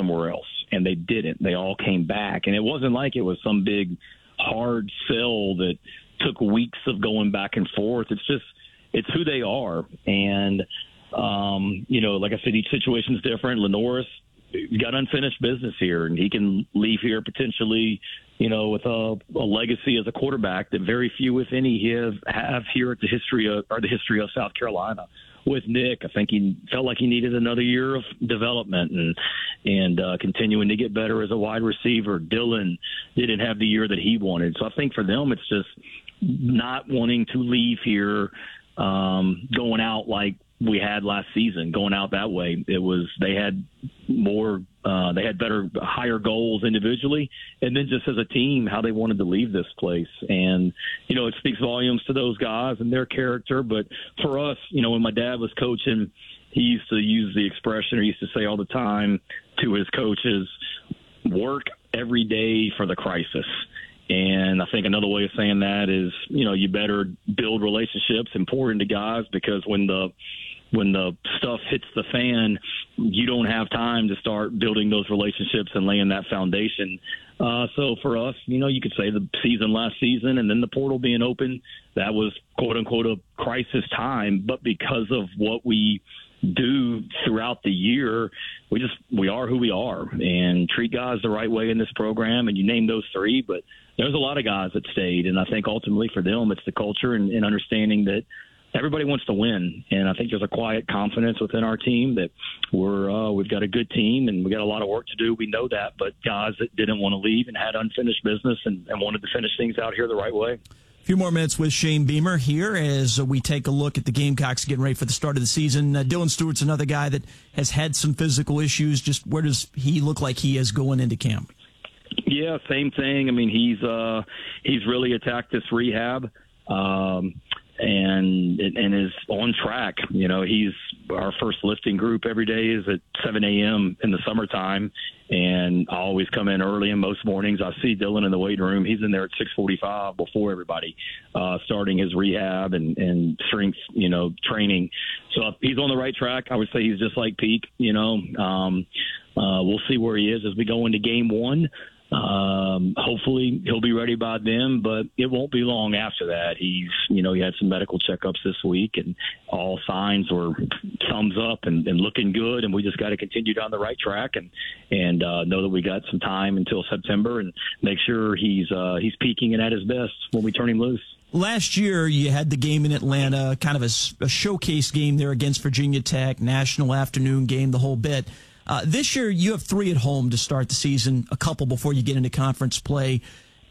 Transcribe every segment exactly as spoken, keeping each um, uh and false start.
somewhere else, and they didn't. They all came back, and it wasn't like it was some big hard sell that took weeks of going back and forth. It's just it's who they are, and um, you know, like I said, each situation is different. Lenoris got unfinished business here, and he can leave here potentially, you know, with a, a legacy as a quarterback that very few, if any, have have here at the history of or the history of South Carolina. With Nick, I think he felt like he needed another year of development and and uh, continuing to get better as a wide receiver. Dylan didn't have the year that he wanted, so I think for them it's just not wanting to leave here, um, going out like we had last season, going out that way. It was they had more, uh, they had better, higher goals individually, and then just as a team, how they wanted to leave this place. And you know, it speaks volumes to those guys and their character. But for us, you know, when my dad was coaching, he used to use the expression, or he used to say all the time to his coaches, "Work every day for the crisis." And I think another way of saying that is, you know, you better build relationships and pour into guys, because when the when the stuff hits the fan, you don't have time to start building those relationships and laying that foundation. Uh, so for us, you know, you could say the season last season and then the portal being open, that was quote unquote a crisis time. But because of what we do throughout the year, we just we are who we are and treat guys the right way in this program. And you name those three, but there's a lot of guys that stayed. And I think ultimately for them, it's the culture and, and understanding that everybody wants to win. And I think there's a quiet confidence within our team that we're, uh, we've got a good team and we got a lot of work to do. We know that, but guys that didn't want to leave and had unfinished business and, and wanted to finish things out here the right way. A few more minutes with Shane Beamer here as we take a look at the Gamecocks getting ready for the start of the season. Uh, Dylan Stewart's another guy that has had some physical issues. Just where does he look like he is going into camp? Yeah, same thing. I mean, he's uh, he's really attacked this rehab. Um, and and is on track. You know, he's our first lifting group every day is at seven a.m. in the summertime, and I always come in early, and most mornings I see Dylan in the waiting room. He's in there at six forty-five before everybody, uh, starting his rehab and, and strength, you know, training. So he's on the right track. I would say he's just like peak, you know. Um, uh, we'll see where he is as we go into game one. Um, hopefully he'll be ready by then, but it won't be long after that. He's, you know, he had some medical checkups this week and all signs were thumbs up and, and looking good. And we just got to continue down the right track and, and, uh, know that we got some time until September and make sure he's, uh, he's peaking and at his best when we turn him loose. Last year, you had the game in Atlanta, kind of a, a showcase game there against Virginia Tech, national afternoon game, the whole bit. Uh, this year, you have three at home to start the season, a couple before you get into conference play.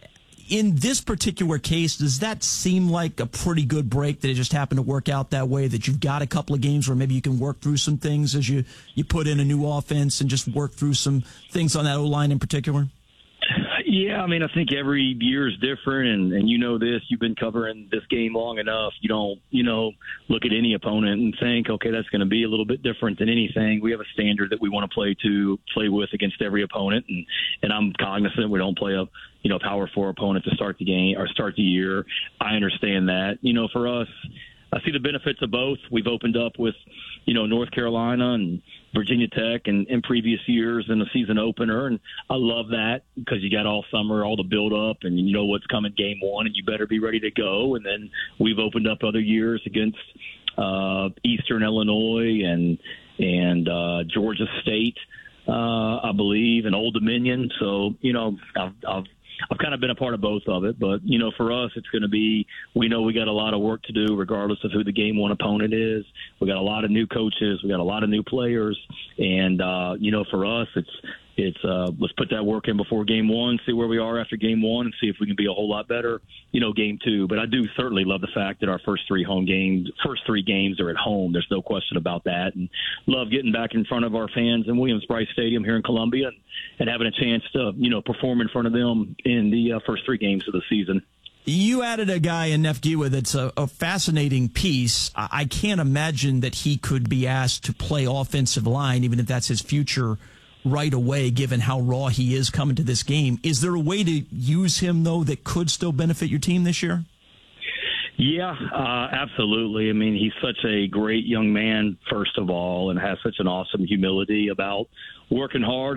In this particular case, does that seem like a pretty good break that it just happened to work out that way, that you've got a couple of games where maybe you can work through some things as you, you put in a new offense and just work through some things on that O-line in particular? Yeah, I mean, I think every year is different, and, and you know this. You've been covering this game long enough. You don't, you know, look at any opponent and think, okay, that's going to be a little bit different than anything. We have a standard that we want to play to play with against every opponent, and, and I'm cognizant we don't play a, you know, power four opponent to start the game or start the year. I understand that. You know, for us, I see the benefits of both. We've opened up with, you know, North Carolina and Virginia Tech and in previous years in the season opener. And I love that because you got all summer, all the build up, and you know what's coming game one, and you better be ready to go. And then we've opened up other years against uh, Eastern Illinois and, and uh, Georgia State, uh, I believe, and Old Dominion. So, you know, I've, I've I've kind of been a part of both of it, but, you know, for us, it's going to be, we know we got a lot of work to do regardless of who the game one opponent is. We got a lot of new coaches. We got a lot of new players. And, uh, you know, for us, it's, it's, uh, let's put that work in before game one, see where we are after game one and see if we can be a whole lot better, you know, game two. But I do certainly love the fact that our first three home games, first three games are at home. There's no question about that. And love getting back in front of our fans in Williams-Brice Stadium here in Columbia and, and having a chance to, you know, perform in front of them in the uh, first three games of the season. You added a guy in Neff Giwa that's a, a fascinating piece. I, I can't imagine that he could be asked to play offensive line, even if that's his future right away, given how raw he is coming to this game. Is there a way to use him, though, that could still benefit your team this year? Yeah, uh, absolutely. I mean, he's such a great young man, first of all, and has such an awesome humility about working hard